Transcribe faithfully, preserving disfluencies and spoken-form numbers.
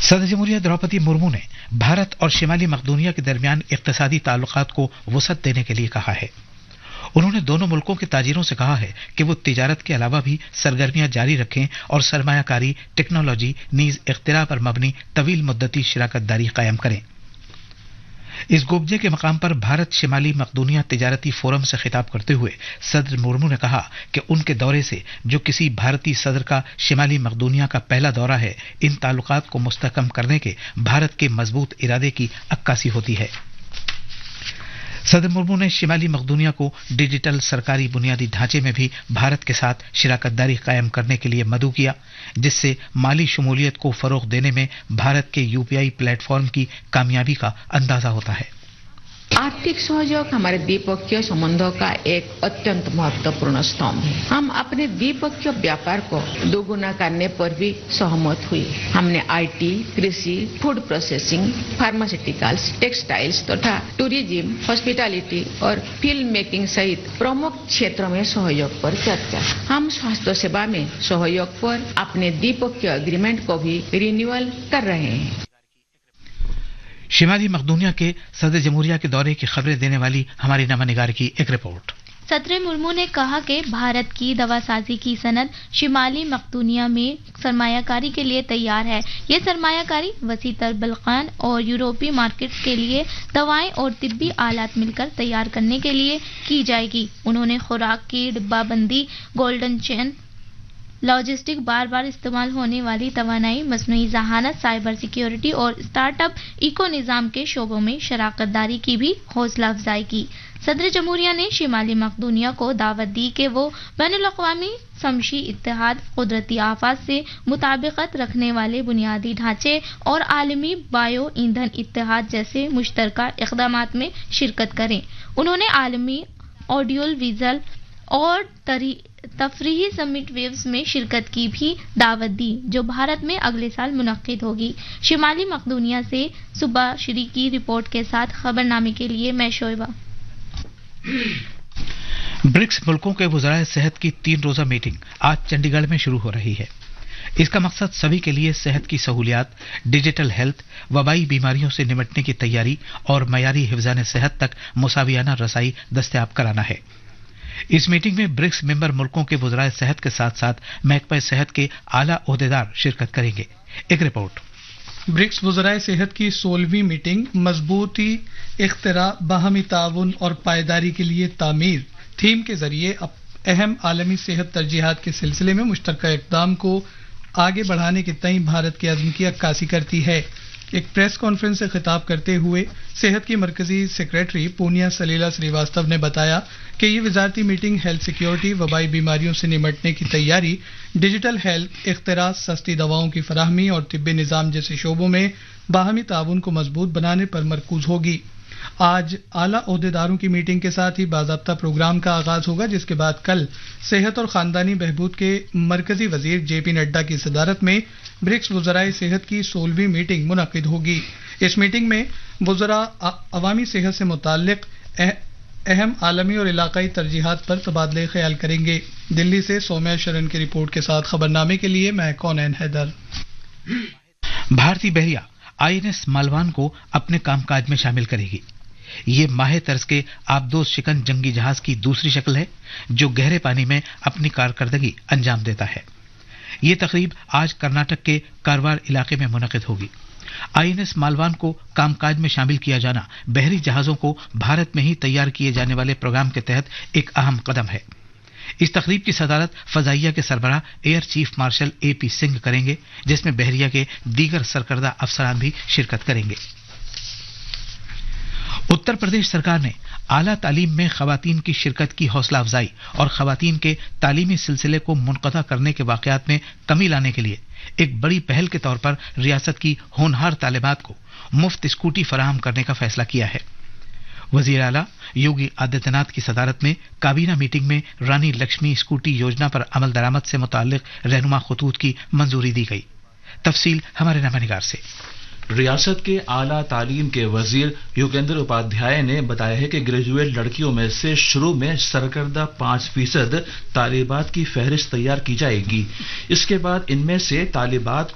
صدر جمہوریہ द्रौपदी मुर्मू نے بھارت اور شمالی مقدونیہ کے درمیان اقتصادی تعلقات کو وسعت دینے کے لیے کہا ہے۔ انہوں نے دونوں ملکوں کے تاجروں سے کہا ہے کہ وہ تجارت کے علاوہ بھی سرگرمیاں جاری رکھیں اور سرمایہ کاری، ٹیکنالوجی نیز اختراع پر مبنی طویل مدتی شراکت داری قائم کریں۔ اس گوبجے کے مقام پر بھارت شمالی مقدونیہ تجارتی فورم سے خطاب کرتے ہوئے صدر مرمو نے کہا کہ ان کے دورے سے، جو کسی بھارتی صدر کا شمالی مقدونیہ کا پہلا دورہ ہے، ان تعلقات کو مستحکم کرنے کے بھارت کے مضبوط ارادے کی عکاسی ہوتی ہے۔ صدر مرمو نے شمالی مقدونیہ کو ڈیجیٹل سرکاری بنیادی ڈھانچے میں بھی بھارت کے ساتھ شراکت داری قائم کرنے کے لیے مدعو کیا، جس سے مالی شمولیت کو فروغ دینے میں بھارت کے یو پی آئی پلیٹ فارم کی کامیابی کا اندازہ ہوتا ہے۔ आर्थिक सहयोग हमारे द्विपक्षीय संबंधों का एक अत्यंत महत्वपूर्ण स्तंभ है। हम अपने द्विपक्षीय व्यापार को दोगुना करने पर भी सहमत हुए। हमने आईटी, कृषि, फूड प्रोसेसिंग, फार्मास्यूटिकल्स, टेक्सटाइल्स तथा टूरिज्म, हॉस्पिटैलिटी और फिल्म मेकिंग सहित प्रमुख क्षेत्रों में सहयोग पर चर्चा। हम स्वास्थ्य सेवा में सहयोग पर अपने द्विपक्षीय एग्रीमेंट को भी रिन्यूअल कर रहे हैं। شمالی مقدونیہ کے صدر جمہوریہ کے دورے کی خبریں دینے والی ہماری نامہ نگار کی ایک رپورٹ۔ صدر مرمو نے کہا کہ بھارت کی دوا سازی کی صنعت شمالی مقدونیہ میں سرمایہ کاری کے لیے تیار ہے۔ یہ سرمایہ کاری وسیع تر بلقان اور یورپی مارکیٹس کے لیے دوائیں اور طبی آلات مل کر تیار کرنے کے لیے کی جائے گی۔ انہوں نے خوراک کی ڈبہ بندی، گولڈن چین، لاجسٹک، بار بار استعمال ہونے والی توانائی، مصنوعی ذہانت، سائبر سیکیورٹی اور اسٹارٹ اپ ایکو نظام کے شعبوں میں شراکت داری کی بھی حوصلہ افزائی کی۔ صدر جمہوریہ نے شمالی مقدونیہ کو دعوت دی کہ وہ بین الاقوامی سمشی اتحاد، قدرتی آفات سے مطابقت رکھنے والے بنیادی ڈھانچے اور عالمی بائیو ایندھن اتحاد جیسے مشترکہ اقدامات میں شرکت کریں۔ انہوں نے عالمی آڈیو ویژل اور تفریحی سمٹ ویوز میں شرکت کی بھی دعوت دی، جو بھارت میں اگلے سال منعقد ہوگی۔ شمالی مقدونیہ سے صبح شری کی رپورٹ کے ساتھ خبرنامے کے لیے میں شعیبہ۔ برکس ملکوں کے وزرائے صحت کی تین روزہ میٹنگ آج چنڈی گڑھ میں شروع ہو رہی ہے۔ اس کا مقصد سبھی کے لیے صحت کی سہولیات، ڈیجیٹل ہیلتھ، وبائی بیماریوں سے نمٹنے کی تیاری اور معیاری حفظان صحت تک مساویانہ رسائی دستیاب کرانا ہے۔ اس میٹنگ میں برکس ممبر ملکوں کے وزرائے صحت کے ساتھ ساتھ محکمہ صحت کے اعلیٰ عہدیدار شرکت کریں گے۔ ایک رپورٹ۔ برکس وزرائے صحت کی سولہویں میٹنگ مضبوطی، اختراع، باہمی تعاون اور پائیداری کے لیے تعمیر تھیم کے ذریعے اہم عالمی صحت ترجیحات کے سلسلے میں مشترکہ اقدام کو آگے بڑھانے کے تئیں بھارت کے عزم کی عکاسی کرتی ہے۔ ایک پریس کانفرنس سے خطاب کرتے ہوئے صحت کی مرکزی سیکریٹری پونیا سلیلا سریواستو نے بتایا کہ یہ وزارتی میٹنگ ہیلتھ سیکیورٹی، وبائی بیماریوں سے نمٹنے کی تیاری، ڈیجیٹل ہیلتھ، اختراع، سستی دواؤں کی فراہمی اور طبی نظام جیسے شعبوں میں باہمی تعاون کو مضبوط بنانے پر مرکوز ہوگی۔ آج اعلیٰ عہدیداروں کی میٹنگ کے ساتھ ہی باضابطہ پروگرام کا آغاز ہوگا، جس کے بعد کل صحت اور خاندانی بہبود کے مرکزی وزیر جے پی نڈا کی صدارت میں برکس وزرائے صحت کی سولہویں میٹنگ منعقد ہوگی۔ اس میٹنگ میں وزراء عوامی صحت سے متعلق اہم عالمی اور علاقائی ترجیحات پر تبادلہ خیال کریں گے۔ دلی سے سومیا شرن کی رپورٹ کے ساتھ خبرنامے کے لیے میں کونین حیدر۔ بھارتی بحریہ آئی این ایس مالوان کو اپنے کام کاج میں شامل کرے گی۔ یہ ماہ طرز کے آبدوز شکن جنگی جہاز کی دوسری شکل ہے جو گہرے پانی میں اپنی کارکردگی انجام دیتا ہے۔ یہ تقریب آج کرناٹک کے کاروار علاقے میں منعقد ہوگی۔ آئی این ایس مالوان کو کام کاج میں شامل کیا جانا بحری جہازوں کو بھارت میں ہی تیار کیے جانے والے پروگرام کے تحت ایک اہم قدم ہے۔ اس تقریب کی صدارت فضائیہ کے سربراہ ایئر چیف مارشل اے پی سنگھ کریں گے، جس میں بحریہ کے دیگر سرکردہ افسران بھی شرکت کریں گے۔ اتر پردیش سرکار نے اعلیٰ تعلیم میں خواتین کی شرکت کی حوصلہ افزائی اور خواتین کے تعلیمی سلسلے کو منقطع کرنے کے واقعات میں کمی لانے کے لیے ایک بڑی پہل کے طور پر ریاست کی ہونہار طالبات کو مفت اسکوٹی فراہم کرنے کا فیصلہ کیا ہے۔ وزیر اعلیٰ یوگی آدتیہ ناتھ کی صدارت میں کابینہ میٹنگ میں رانی لکشمی اسکوٹی یوجنا پر عمل درآمد سے متعلق رہنما خطوط کی منظوری دی گئی۔ تفصیل ہمارے نامہ نگار سے۔ ریاست کے اعلیٰ تعلیم کے وزیر یوگیندر اپادھیائے نے بتایا ہے کہ گریجویٹ لڑکیوں میں سے شروع میں سرکردہ پانچ فیصد طالبات کی فہرست تیار کی جائے گی۔ اس کے بعد ان میں سے طالبات